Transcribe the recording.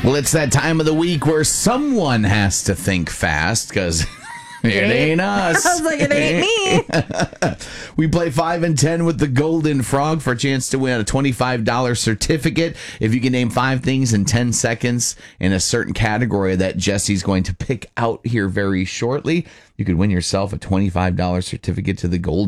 Well, it's that time of the week where someone has to think fast because it ain't us. I was like, it ain't me. We play 5 and 10 with the Golden Frog for a chance to win a $25 certificate. If you can name 5 things in 10 seconds in a certain category that Jesse's going to pick out here very shortly, you could win yourself a $25 certificate to the Golden